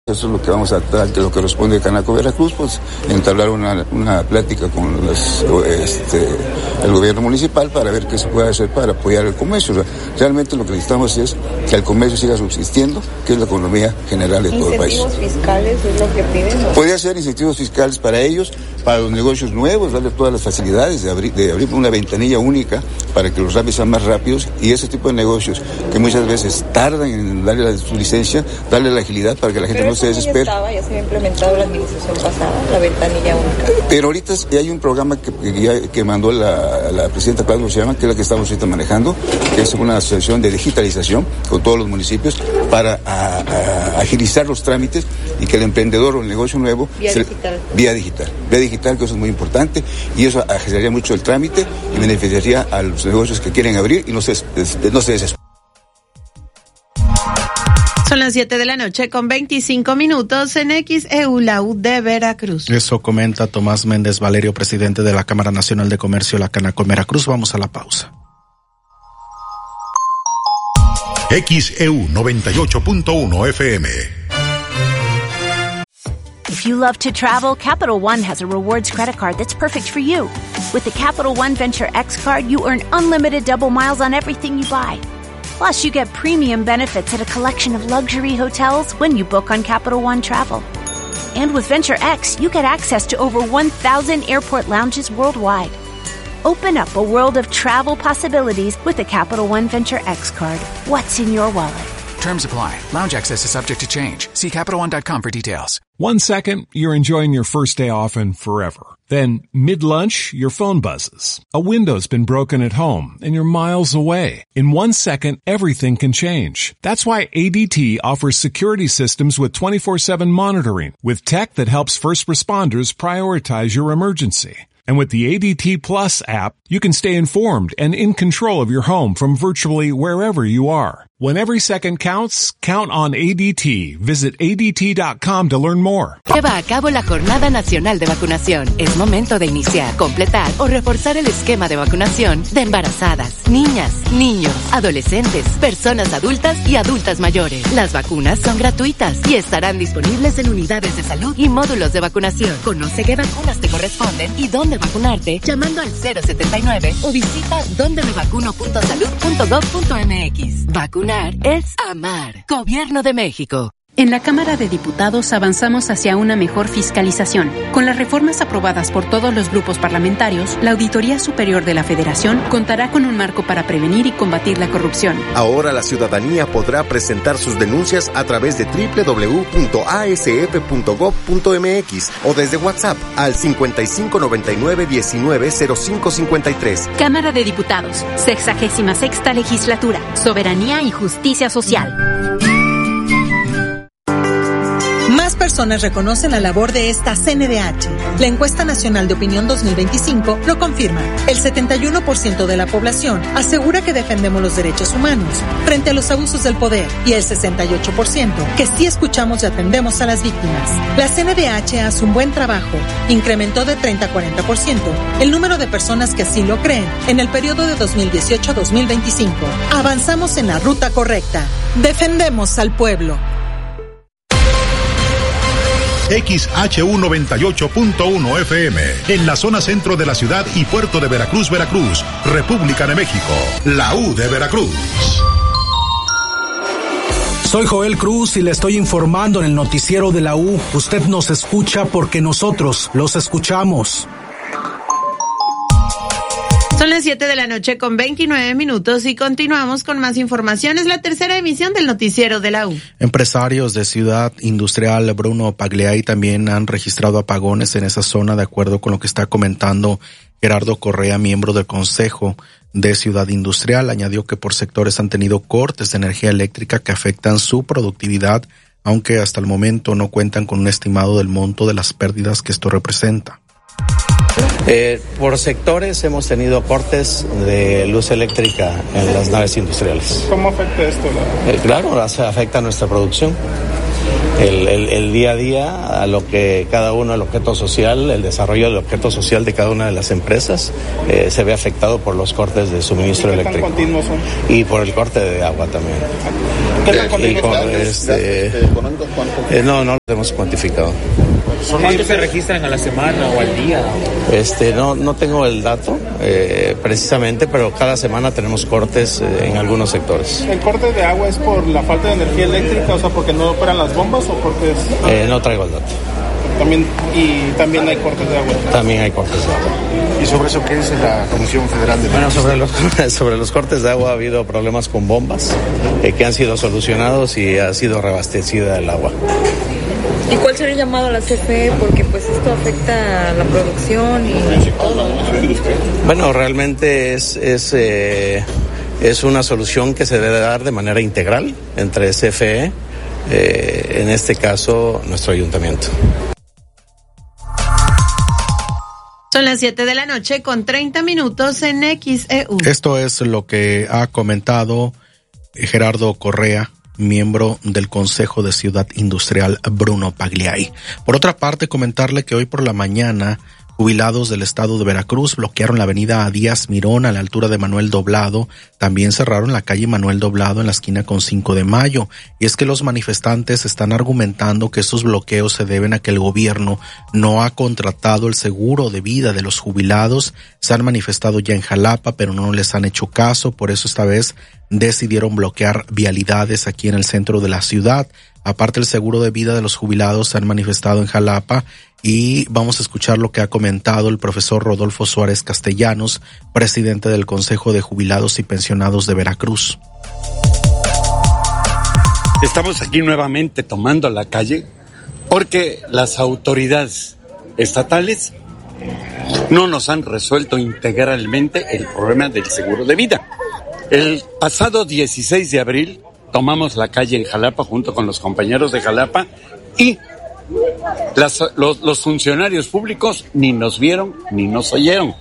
Eso es lo que vamos a tratar, que lo que corresponde a Canaco Veracruz, pues entablar una plática con el gobierno municipal para ver qué se puede hacer para apoyar el comercio. O sea, realmente lo que necesitamos es que el comercio siga subsistiendo, que es la economía general de todo el país. ¿Incentivos fiscales es lo que piden? Podría ser incentivos fiscales para ellos, para los negocios nuevos, darle todas las facilidades de abrir una ventanilla única para que los trámites sean más rápidos, y ese tipo de negocios que muchas veces tardan en darle su licencia, darle la agilidad para que la gente no se desespere. Ya se había implementado la administración pasada, la ventanilla única. Pero ahorita hay un programa que mandó la presidenta Claudia Sheinbaum, que es la que estamos ahorita manejando, que es una asociación de digitalización con todos los municipios para agilizar los trámites y que el emprendedor o el negocio nuevo... Vía digital, que eso es muy importante, y eso agilizaría mucho el trámite y beneficiaría a los negocios que quieren abrir y no se desesperen. Son las 7:25 p.m. en XEU, la U de Veracruz. Eso comenta Tomás Méndez Valerio, presidente de la Cámara Nacional de Comercio, la Canaco Veracruz. Vamos a la pausa. XEU 98.1 FM. If you love to travel, Capital One has a rewards credit card that's perfect for you. With the Capital One Venture X card, you earn unlimited double miles on everything you buy. Plus, you get premium benefits at a collection of luxury hotels when you book on Capital One Travel. And with Venture X, you get access to over 1,000 airport lounges worldwide. Open up a world of travel possibilities with the Capital One Venture X card. What's in your wallet? Terms apply. Lounge access is subject to change. See CapitalOne.com for details. 1 second, you're enjoying your first day off and forever. Then, mid-lunch, your phone buzzes. A window's been broken at home and you're miles away. In 1 second, everything can change. That's why ADT offers security systems with 24/7 monitoring, with tech that helps first responders prioritize your emergency. And with the ADT Plus app, you can stay informed and in control of your home from virtually wherever you are. When every second counts, count on ADT. Visit ADT.com to learn more. Lleva a cabo la Jornada Nacional de Vacunación. Es momento de iniciar, completar o reforzar el esquema de vacunación de embarazadas, niñas, niños, adolescentes, personas adultas y adultas mayores. Las vacunas son gratuitas y estarán disponibles en unidades de salud y módulos de vacunación. Conoce qué vacunas te corresponden y dónde vacunarte llamando al 079 o visita dondemevacuno.salud.gov.mx. Vacunar es amar. Gobierno de México. En la Cámara de Diputados avanzamos hacia una mejor fiscalización. Con las reformas aprobadas por todos los grupos parlamentarios, la Auditoría Superior de la Federación contará con un marco para prevenir y combatir la corrupción. Ahora la ciudadanía podrá presentar sus denuncias a través de www.asf.gov.mx o desde WhatsApp al 5599-190553. Cámara de Diputados, 66ª Legislatura, Soberanía y Justicia Social. Más personas reconocen la labor de esta CNDH. La Encuesta Nacional de Opinión 2025 lo confirma. El 71% de la población asegura que defendemos los derechos humanos frente a los abusos del poder y el 68% que sí escuchamos y atendemos a las víctimas. La CNDH hace un buen trabajo. Incrementó de 30 a 40% el número de personas que así lo creen en el periodo de 2018 a 2025. Avanzamos en la ruta correcta. Defendemos al pueblo. XHU 98.1 FM, en la zona centro de la ciudad y puerto de Veracruz, Veracruz, República de México, la U de Veracruz. Soy Joel Cruz y le estoy informando en el noticiero de la U. Usted nos escucha porque nosotros los escuchamos. Son las 7:29 p.m. y continuamos con más información. Es la tercera emisión del noticiero de la U. Empresarios de Ciudad Industrial Bruno Pagliai también han registrado apagones en esa zona, de acuerdo con lo que está comentando Gerardo Correa, miembro del Consejo de Ciudad Industrial. Añadió que por sectores han tenido cortes de energía eléctrica que afectan su productividad, aunque hasta el momento no cuentan con un estimado del monto de las pérdidas que esto representa. Por sectores hemos tenido cortes de luz eléctrica en las naves industriales. ¿Cómo afecta esto? Claro, afecta nuestra producción. el día a día, a lo que cada uno, el objeto social, el desarrollo del objeto social de cada una de las empresas se ve afectado por los cortes de suministro eléctrico. ¿Qué tan continuos son? Y por el corte de agua también. ¿Qué tan continuos son? No lo hemos cuantificado. ¿Cuántos se registran a la semana o al día? No tengo el dato precisamente, pero cada semana tenemos cortes en algunos sectores. ¿El corte de agua es por la falta de energía eléctrica, o sea, porque no operan las bombas o porque es...? No traigo el dato. También hay cortes de agua. También hay cortes de agua. ¿Y sobre eso qué dice la Comisión Federal de Energía? Bueno, sobre los cortes de agua ha habido problemas con bombas que han sido solucionados y ha sido reabastecida el agua. ¿Y cuál sería el llamado a la CFE? Porque pues esto afecta a la producción y todo. Bueno, realmente es una solución que se debe dar de manera integral entre CFE, en este caso nuestro ayuntamiento. Son las 7:30 p.m. en XEU. Esto es lo que ha comentado Gerardo Correa, miembro del Consejo de Ciudad Industrial Bruno Pagliai. Por otra parte, comentarle que hoy por la mañana, jubilados del estado de Veracruz bloquearon la avenida Díaz Mirón a la altura de Manuel Doblado. También cerraron la calle Manuel Doblado en la esquina con 5 de Mayo. Y es que los manifestantes están argumentando que estos bloqueos se deben a que el gobierno no ha contratado el seguro de vida de los jubilados. Se han manifestado ya en Jalapa, pero no les han hecho caso. Por eso esta vez decidieron bloquear vialidades aquí en el centro de la ciudad. Aparte, el seguro de vida de los jubilados se han manifestado en Jalapa. Y vamos a escuchar lo que ha comentado el profesor Rodolfo Suárez Castellanos, presidente del Consejo de Jubilados y Pensionados de Veracruz. Estamos aquí nuevamente tomando la calle porque las autoridades estatales no nos han resuelto integralmente el problema del seguro de vida. El pasado 16 de abril tomamos la calle en Jalapa junto con los compañeros de Jalapa y los funcionarios públicos ni nos vieron ni nos oyeron.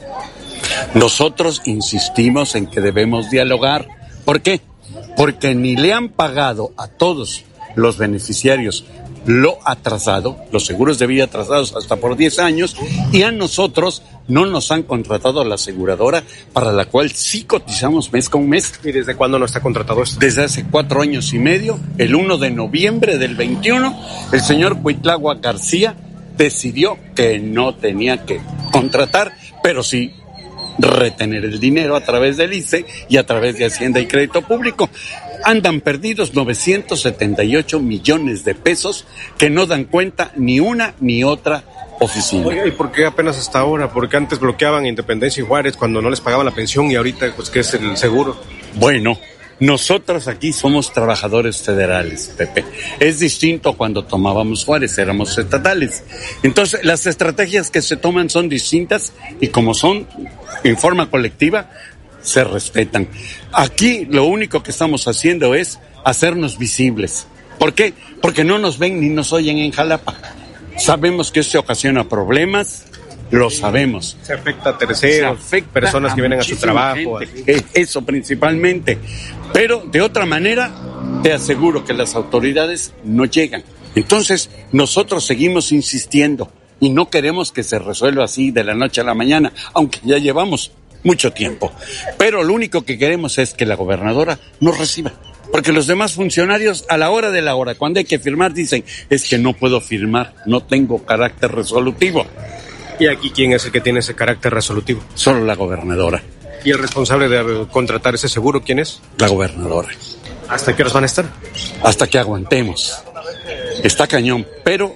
Nosotros insistimos en que debemos dialogar. ¿Por qué? Porque ni le han pagado a todos los beneficiarios lo atrasado, los seguros de vida atrasados hasta por 10 años, y a nosotros no nos han contratado la aseguradora para la cual sí cotizamos mes con mes. ¿Y desde cuándo no está contratado esto? Desde hace 4 años y medio. El 1 de noviembre del 21, el señor Cuitláhuac García decidió que no tenía que contratar, pero sí retener el dinero a través del ICE y a través de Hacienda y Crédito Público. Andan perdidos 978 millones de pesos que no dan cuenta ni una ni otra oficina. Oiga, ¿y por qué apenas hasta ahora? Porque antes bloqueaban Independencia y Juárez cuando no les pagaban la pensión y ahorita, pues, ¿qué es el seguro? Bueno, nosotros aquí somos trabajadores federales, Pepe. Es distinto cuando tomábamos Juárez, éramos estatales. Entonces, las estrategias que se toman son distintas y como son en forma colectiva, se respetan. Aquí lo único que estamos haciendo es hacernos visibles. ¿Por qué? Porque no nos ven ni nos oyen en Jalapa. Sabemos que esto ocasiona problemas, lo sabemos. Se afecta a terceros, personas que vienen a su trabajo. Eso principalmente. Pero de otra manera, te aseguro que las autoridades no llegan. Entonces, nosotros seguimos insistiendo y no queremos que se resuelva así de la noche a la mañana, aunque ya llevamos mucho tiempo. Pero lo único que queremos es que la gobernadora nos reciba. Porque los demás funcionarios, a la hora de la hora, cuando hay que firmar, dicen, es que no puedo firmar, no tengo carácter resolutivo. ¿Y aquí quién es el que tiene ese carácter resolutivo? Solo la gobernadora. ¿Y el responsable de contratar ese seguro quién es? La gobernadora. ¿Hasta qué horas van a estar? Hasta que aguantemos. Está cañón, pero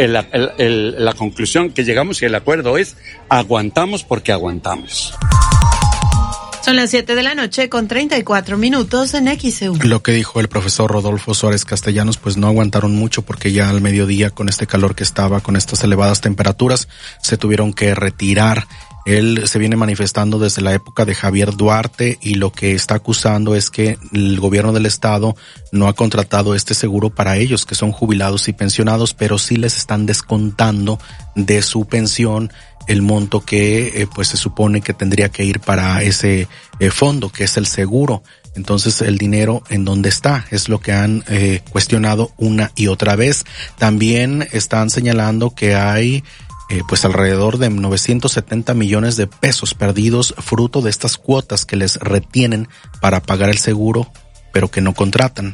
la conclusión que llegamos y el acuerdo es aguantamos porque aguantamos. Son las 7:34 p.m. en XEU. Lo que dijo el profesor Rodolfo Suárez Castellanos, pues no aguantaron mucho porque ya al mediodía, con este calor que estaba, con estas elevadas temperaturas, se tuvieron que retirar. Él se viene manifestando desde la época de Javier Duarte y lo que está acusando es que el gobierno del estado no ha contratado este seguro para ellos, que son jubilados y pensionados, pero sí les están descontando de su pensión el monto que pues se supone que tendría que ir para ese fondo, que es el seguro. Entonces, el dinero en dónde está es lo que han cuestionado una y otra vez. También están señalando que hay pues alrededor de 970 millones de pesos perdidos fruto de estas cuotas que les retienen para pagar el seguro, pero que no contratan.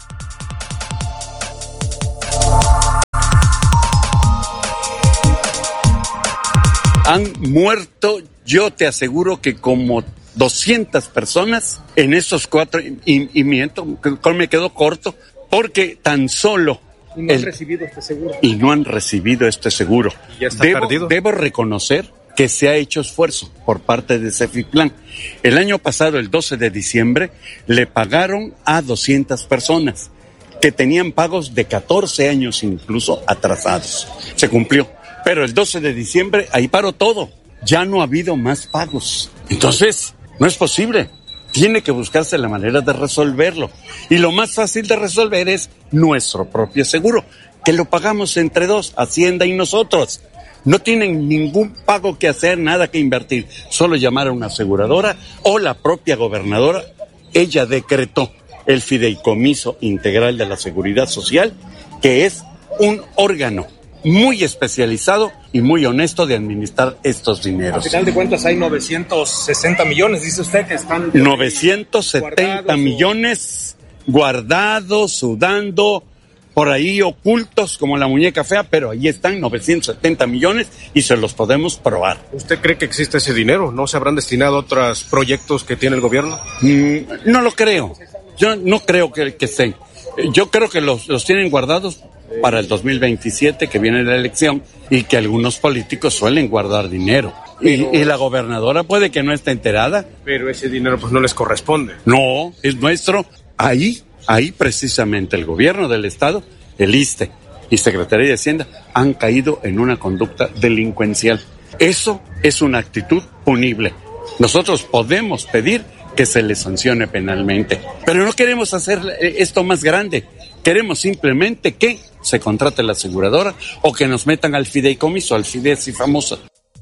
Han muerto, yo te aseguro que como 200 personas en estos 4, y miento, me quedo corto, porque tan solo... Y no han recibido este seguro. Y no han recibido este seguro. ¿Y ya está perdido? Debo reconocer que se ha hecho esfuerzo por parte de Cefiplan. El año pasado, el 12 de diciembre, le pagaron a 200 personas que tenían pagos de 14 años incluso atrasados. Se cumplió. Pero el 12 de diciembre, ahí paró todo. Ya no ha habido más pagos. Entonces, no es posible. Tiene que buscarse la manera de resolverlo. Y lo más fácil de resolver es nuestro propio seguro, que lo pagamos entre dos, Hacienda y nosotros. No tienen ningún pago que hacer, nada que invertir. Solo llamar a una aseguradora o la propia gobernadora. Ella decretó el Fideicomiso Integral de la Seguridad Social, que es un órgano muy especializado y muy honesto de administrar estos dineros. Al final de cuentas hay 960 millones, dice usted, que están... 970 millones guardados, sudando, por ahí ocultos como la muñeca fea, pero ahí están 970 millones y se los podemos probar. ¿Usted cree que existe ese dinero? ¿No se habrán destinado a otros proyectos que tiene el gobierno? No lo creo. Yo no creo que estén. Yo creo que los tienen guardados para el 2027, que viene la elección, y que algunos políticos suelen guardar dinero. Y la gobernadora puede que no esté enterada. Pero ese dinero pues no les corresponde. No, es nuestro. Ahí precisamente el gobierno del estado, el ISSSTE y Secretaría de Hacienda han caído en una conducta delincuencial. Eso es una actitud punible. Nosotros podemos pedir que se les sancione penalmente, pero no queremos hacer esto más grande. Queremos simplemente que se contrate la aseguradora o que nos metan al fideicomiso, al FIDES y famoso.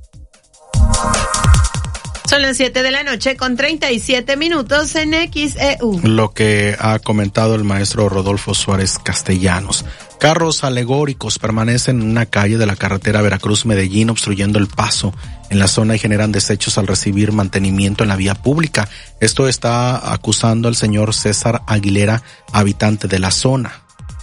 Son las 7 de la noche con 37 minutos en XEU. Lo que ha comentado el maestro Rodolfo Suárez Castellanos. Carros alegóricos permanecen en una calle de la carretera Veracruz-Medellín obstruyendo el paso en la zona y generan desechos al recibir mantenimiento en la vía pública. Esto está acusando al señor César Aguilera, habitante de la zona.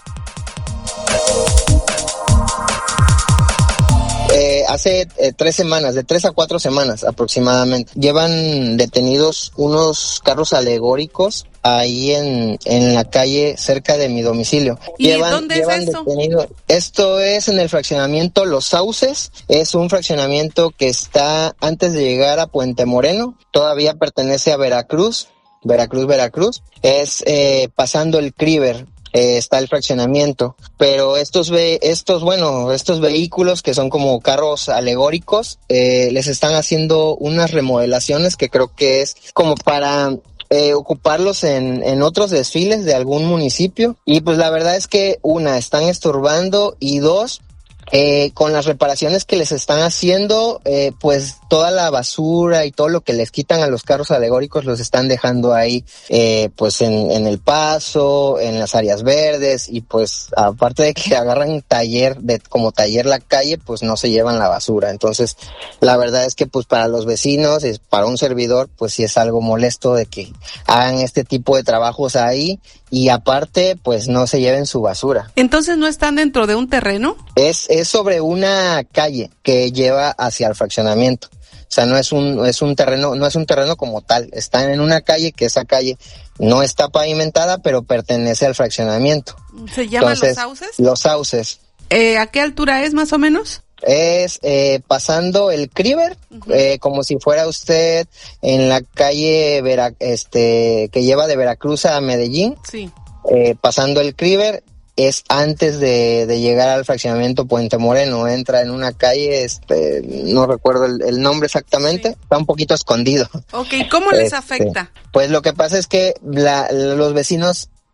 Hace 3 semanas, de 3 a 4 semanas aproximadamente, llevan detenidos unos carros alegóricos ahí en la calle cerca de mi domicilio. ¿Y dónde es esto? Esto es en el fraccionamiento Los Sauces. Es un fraccionamiento que está antes de llegar a Puente Moreno. Todavía pertenece a Veracruz. Es pasando el Criver. Está el fraccionamiento, pero estos vehículos que son como carros alegóricos, les están haciendo unas remodelaciones que creo que es como para ocuparlos en otros desfiles de algún municipio, y pues la verdad es que están estorbando, y 2, con las reparaciones que les están haciendo, pues toda la basura y todo lo que les quitan a los carros alegóricos los están dejando ahí, pues en el paso, en las áreas verdes, y pues aparte de que agarran como taller la calle, pues no se llevan la basura. Entonces la verdad es que pues para los vecinos, para un servidor, pues sí es algo molesto de que hagan este tipo de trabajos ahí y aparte pues no se lleven su basura. Entonces no están dentro de un terreno. Es sobre una calle que lleva hacia el fraccionamiento. O sea, no es un terreno como tal. Están en una calle que esa calle no está pavimentada, pero pertenece al fraccionamiento. ¿Se llama Los Sauces? Los Sauces. ¿A qué altura es más o menos? Es pasando el Criver, como si fuera usted en la calle que lleva de Veracruz a Medellín. Sí. Pasando el Criver. Es antes de llegar al fraccionamiento Puente Moreno. Entra en una calle, no recuerdo el nombre exactamente, sí. Está un poquito escondido. Ok, ¿cómo les afecta? Pues lo que pasa es que los vecinos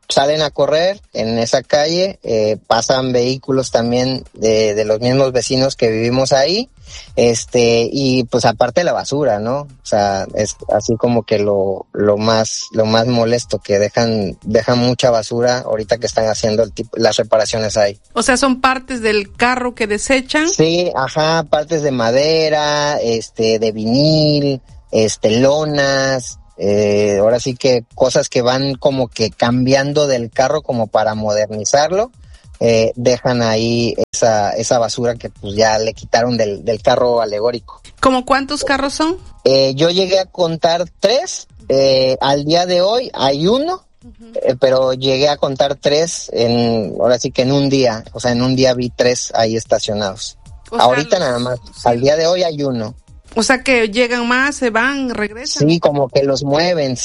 salen a correr en esa calle, pasan vehículos también de los mismos vecinos que vivimos ahí, y pues aparte la basura, ¿no? O sea, es así como que lo más molesto, que dejan mucha basura ahorita que están haciendo las reparaciones ahí. O sea, son partes del carro que desechan. Sí, ajá, partes de madera, de vinil, lonas, ahora sí que cosas que van como que cambiando del carro como para modernizarlo, dejan ahí esa basura que pues ya le quitaron del carro alegórico. ¿Cómo cuántos carros son? Yo llegué a contar 3, al día de hoy hay 1, pero llegué a contar 3 ahora sí que en un día, o sea, en un día vi 3 ahí estacionados. Ahorita nada más, al día de hoy hay 1. O sea que llegan más, se van, regresan. Sí, como que los mueven.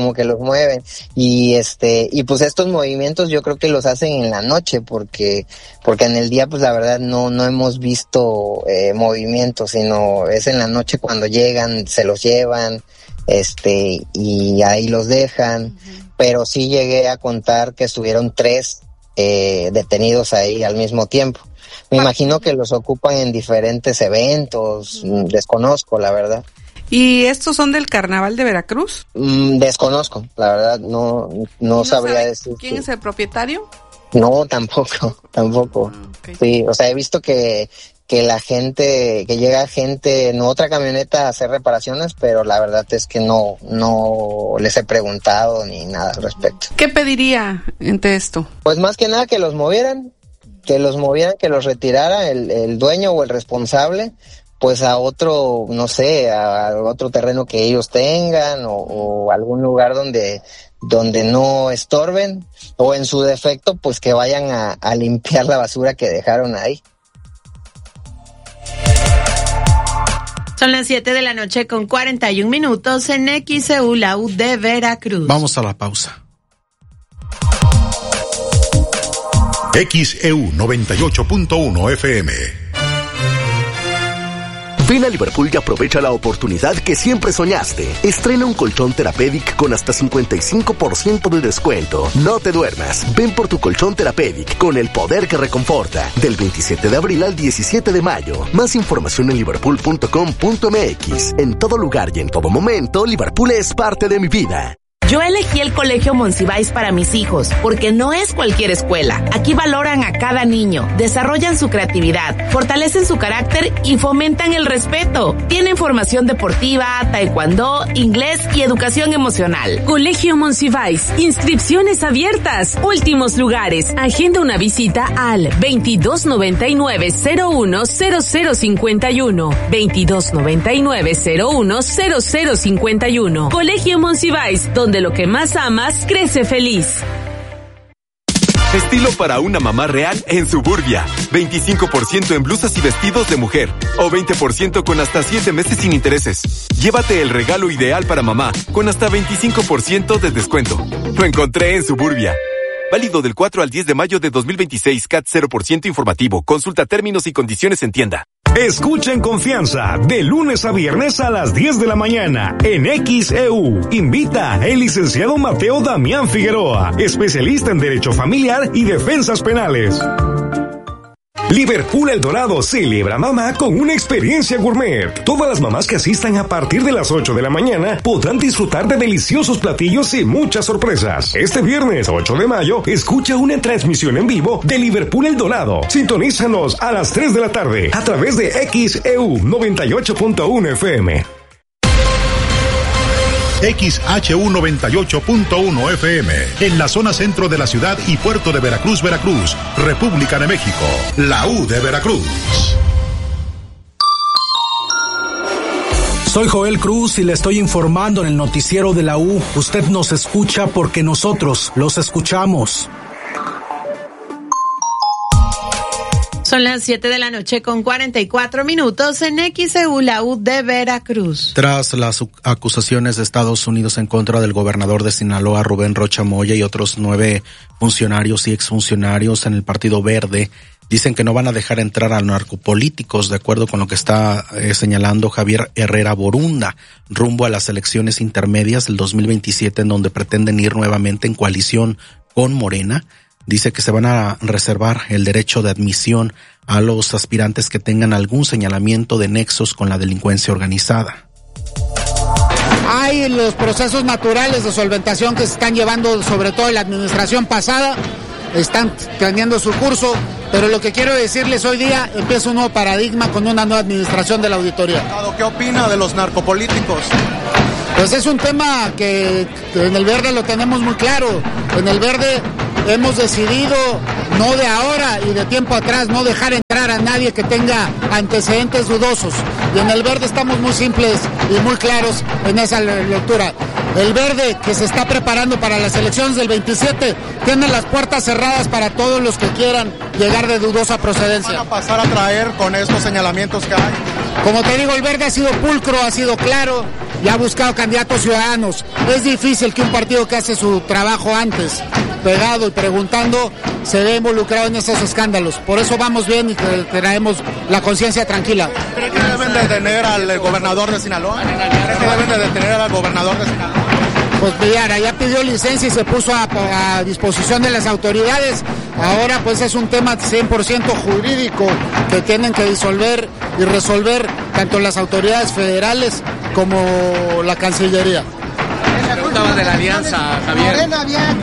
Y pues estos movimientos yo creo que los hacen en la noche, porque en el día pues la verdad no hemos visto movimientos, sino es en la noche cuando llegan, se los llevan, y ahí los dejan. Pero sí llegué a contar que estuvieron 3 detenidos ahí al mismo tiempo. Me imagino que los ocupan en diferentes eventos, desconozco, la verdad. ¿Y estos son del Carnaval de Veracruz? Desconozco, la verdad, no sabría decir. ¿Quién es el propietario? No, tampoco. Okay. Sí, o sea, he visto que llega gente en otra camioneta a hacer reparaciones, pero la verdad es que no les he preguntado ni nada al respecto. ¿Qué pediría ante esto? Pues más que nada que los movieran, que los retirara el dueño o el responsable, pues a otro, no sé, a otro terreno que ellos tengan, o algún lugar donde no estorben, o en su defecto, pues que vayan a limpiar la basura que dejaron ahí. Son las 7:41 en XEU, la U de Veracruz. Vamos a la pausa. XEU 98.1 FM. Ven a Liverpool y aprovecha la oportunidad que siempre soñaste. Estrena un colchón Therapeutic con hasta 55% de descuento. No te duermas. Ven por tu colchón Therapeutic con el poder que reconforta. Del 27 de abril al 17 de mayo. Más información en liverpool.com.mx. En todo lugar y en todo momento, Liverpool es parte de mi vida. Yo elegí el Colegio Monsiváis para mis hijos, porque no es cualquier escuela. Aquí valoran a cada niño, desarrollan su creatividad, fortalecen su carácter y fomentan el respeto. Tienen formación deportiva, taekwondo, inglés y educación emocional. Colegio Monsiváis, inscripciones abiertas, últimos lugares. Agenda una visita al 2299-010051, 2299-010051. Colegio Monsiváis, donde lo que más amas crece feliz. Estilo para una mamá real en Suburbia. 25% en blusas y vestidos de mujer. O 20% con hasta 7 meses sin intereses. Llévate el regalo ideal para mamá, con hasta 25% de descuento. Lo encontré en Suburbia. Válido del 4 al 10 de mayo de 2026. CAT 0% informativo. Consulta términos y condiciones en tienda. Escucha en confianza, de lunes a viernes a las 10 de la mañana, en XEU. Invita el licenciado Mateo Damián Figueroa, especialista en Derecho Familiar y Defensas Penales. Liverpool El Dorado celebra mamá con una experiencia gourmet. Todas las mamás que asistan a partir de las 8 de la mañana podrán disfrutar de deliciosos platillos y muchas sorpresas. Este viernes 8 de mayo, escucha una transmisión en vivo de Liverpool El Dorado. Sintonízanos a las 3 de la tarde a través de XEU 98.1 FM. XHU 98.1 FM, en la zona centro de la ciudad y puerto de Veracruz, Veracruz, República de México, la U de Veracruz. Soy Joel Cruz y le estoy informando en el noticiero de la U. Usted nos escucha porque nosotros los escuchamos. Son las 7:44 en XEU, la U de Veracruz. Tras las acusaciones de Estados Unidos en contra del gobernador de Sinaloa, Rubén Rocha Moya, y otros 9 funcionarios y exfuncionarios en el Partido Verde, dicen que no van a dejar entrar a narcopolíticos, de acuerdo con lo que está señalando Javier Herrera Borunda, rumbo a las elecciones intermedias del 2027, en donde pretenden ir nuevamente en coalición con Morena. Dice que se van a reservar el derecho de admisión a los aspirantes que tengan algún señalamiento de nexos con la delincuencia organizada. Hay los procesos naturales de solventación que se están llevando, sobre todo en la administración pasada, están teniendo su curso, pero lo que quiero decirles hoy día, empieza un nuevo paradigma con una nueva administración de la auditoría. ¿Qué opina de los narcopolíticos? Pues es un tema que en el Verde lo tenemos muy claro. En el Verde hemos decidido, no de ahora y de tiempo atrás, no dejar entrar a nadie que tenga antecedentes dudosos. Y en el Verde estamos muy simples y muy claros en esa lectura. El Verde, que se está preparando para las elecciones del 27, tiene las puertas cerradas para todos los que quieran llegar de dudosa procedencia. ¿Van a pasar a traer con estos señalamientos que hay? Como te digo, el Verde ha sido pulcro, ha sido claro y ha buscado candidatos ciudadanos. Es difícil que un partido que hace su trabajo antes, pegado y preguntando, se ve involucrado en esos escándalos. Por eso vamos bien y traemos la conciencia tranquila. ¿Cree que deben detener al gobernador de Sinaloa? ¿Cree que deben detener al gobernador de Sinaloa? Pues Villara ya pidió licencia y se puso a disposición de las autoridades. Ahora pues es un tema 100% jurídico que tienen que disolver y resolver tanto las autoridades federales como la Cancillería. Preguntaba de la alianza, Javier. Morena había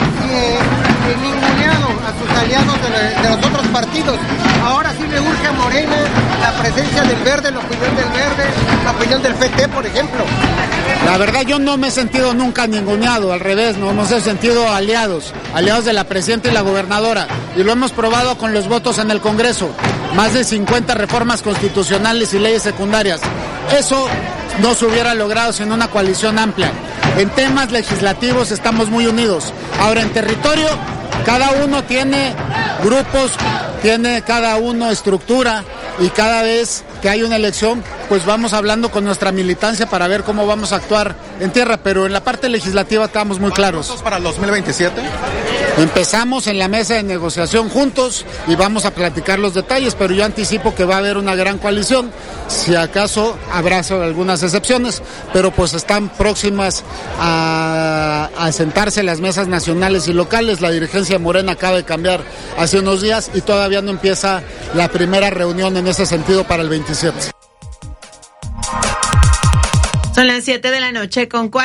ninguneado a sus aliados de los otros partidos. Ahora sí le urge a Morena la presencia del Verde, la opinión del Verde, la opinión del PT, por ejemplo. La verdad yo no me he sentido nunca ninguneado, al revés, no nos he sentido aliados de la presidenta y la gobernadora, y lo hemos probado con los votos en el Congreso, más de 50 reformas constitucionales y leyes secundarias. Eso no se hubiera logrado sin una coalición amplia. En temas legislativos estamos muy unidos. Ahora en territorio, cada uno tiene grupos, tiene cada uno estructura, y cada vez que hay una elección, pues vamos hablando con nuestra militancia para ver cómo vamos a actuar en tierra, pero en la parte legislativa estamos muy claros. ¿Votos para el 2027? Empezamos en la mesa de negociación juntos y vamos a platicar los detalles, pero yo anticipo que va a haber una gran coalición, si acaso habrá algunas excepciones, pero pues están próximas a sentarse las mesas nacionales y locales. La dirigencia de Morena acaba de cambiar hace unos días y todavía no empieza la primera reunión en ese sentido para el 27. Son las 7:47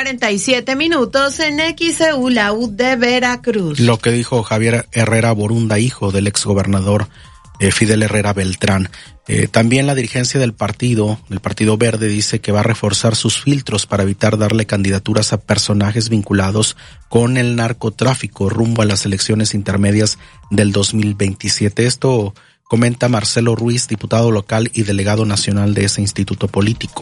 en XEU, la U de Veracruz. Lo que dijo Javier Herrera Borunda, hijo del exgobernador Fidel Herrera Beltrán. También la dirigencia del Partido Verde, dice que va a reforzar sus filtros para evitar darle candidaturas a personajes vinculados con el narcotráfico rumbo a las elecciones intermedias del 2027. Esto comenta Marcelo Ruiz, diputado local y delegado nacional de ese instituto político.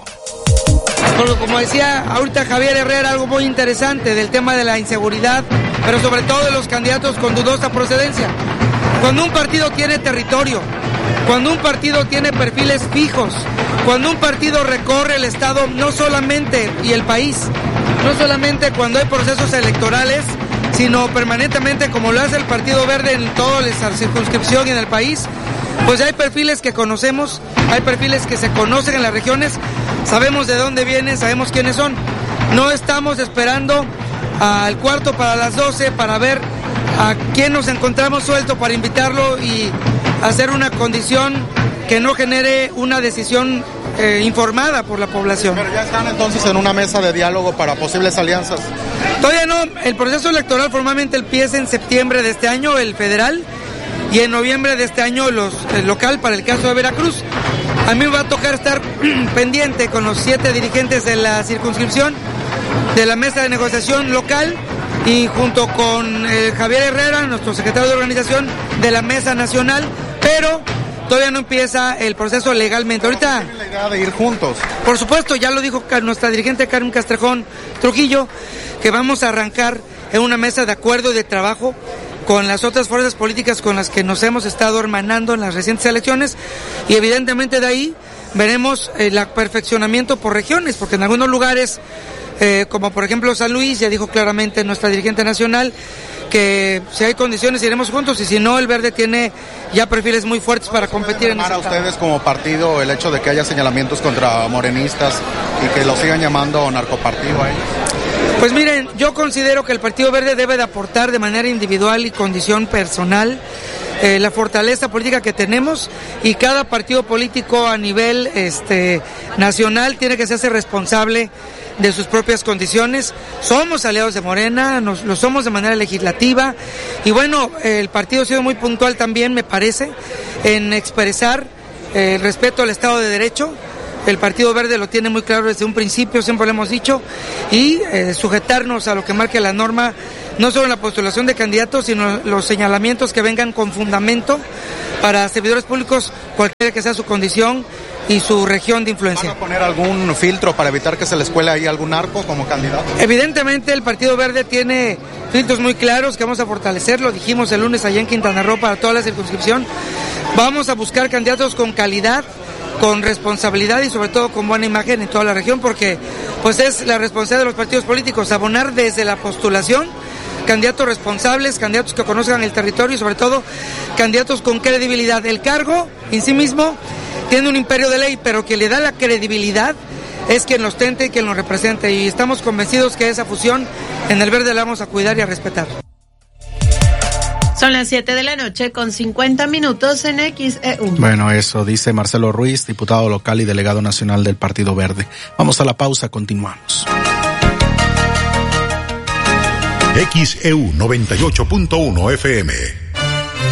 Bueno, como decía ahorita Javier Herrera, algo muy interesante del tema de la inseguridad, pero sobre todo de los candidatos con dudosa procedencia. Cuando un partido tiene territorio, cuando un partido tiene perfiles fijos, cuando un partido recorre el Estado, no solamente, y el país, no solamente cuando hay procesos electorales, sino permanentemente como lo hace el Partido Verde en toda la circunscripción y en el país, pues hay perfiles que conocemos, hay perfiles que se conocen en las regiones, sabemos de dónde vienen, sabemos quiénes son. No estamos esperando al cuarto para las 12 para ver a quién nos encontramos suelto para invitarlo y hacer una condición que no genere una decisión informada por la población. Pero ya están entonces en una mesa de diálogo para posibles alianzas. Todavía no, el proceso electoral formalmente empieza en septiembre de este año, el federal, y en noviembre de este año el local para el caso de Veracruz. A mí me va a tocar estar pendiente con los 7 dirigentes de la circunscripción, de la mesa de negociación local, y junto con Javier Herrera, nuestro secretario de organización de la mesa nacional, pero todavía no empieza el proceso legalmente. Ahorita ¿tienen la idea de ir juntos? Por supuesto, ya lo dijo nuestra dirigente Karen Castrejón Trujillo, que vamos a arrancar en una mesa de acuerdo y de trabajo con las otras fuerzas políticas con las que nos hemos estado hermanando en las recientes elecciones, y evidentemente de ahí veremos el perfeccionamiento por regiones, porque en algunos lugares, como por ejemplo San Luis, ya dijo claramente nuestra dirigente nacional que si hay condiciones iremos juntos, y si no, el Verde tiene ya perfiles muy fuertes para competir en ese estado. ¿Para ustedes como partido el hecho de que haya señalamientos contra morenistas y que lo sigan llamando narcopartido ahí? Pues miren, yo considero que el Partido Verde debe de aportar de manera individual y condición personal la fortaleza política que tenemos, y cada partido político a nivel nacional tiene que hacerse responsable de sus propias condiciones. Somos aliados de Morena, lo somos de manera legislativa, y bueno, el partido ha sido muy puntual también, me parece, en expresar el respeto al Estado de Derecho. El Partido Verde lo tiene muy claro desde un principio, siempre lo hemos dicho, y sujetarnos a lo que marque la norma, no solo en la postulación de candidatos, sino los señalamientos que vengan con fundamento para servidores públicos, cualquiera que sea su condición y su región de influencia. ¿Van a poner algún filtro para evitar que se les cuele ahí algún narco como candidato? Evidentemente el Partido Verde tiene filtros muy claros que vamos a fortalecer, lo dijimos el lunes allá en Quintana Roo para toda la circunscripción. Vamos a buscar candidatos con calidad, con responsabilidad y sobre todo con buena imagen en toda la región, porque pues es la responsabilidad de los partidos políticos abonar desde la postulación candidatos responsables, candidatos que conozcan el territorio y sobre todo candidatos con credibilidad. El cargo en sí mismo tiene un imperio de ley, pero quien le da la credibilidad es quien los tente y quien los represente, y estamos convencidos que esa fusión en el Verde la vamos a cuidar y a respetar. Son las 7 de la noche con 50 minutos en XEU. Bueno, eso dice Marcelo Ruiz, diputado local y delegado nacional del Partido Verde. Vamos a la pausa, continuamos. XEU 98.1 FM.